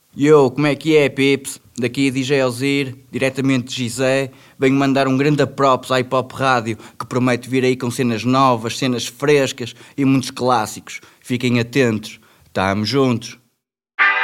Yo, como é que é, Pips? Daqui a DJ Ozir, diretamente de Gizé, venho mandar um grande props à Hip Hop Rádio, que promete vir aí com cenas novas, cenas frescas e muitos clássicos. Fiquem atentos, tamo juntos.